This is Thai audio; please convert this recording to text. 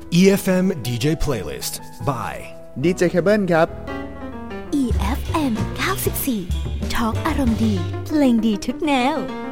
EFM DJ Playlist by DJ Cable ครับ EFM 94 ทอล์กอารมณ์ดีเพลงดีทุกแนว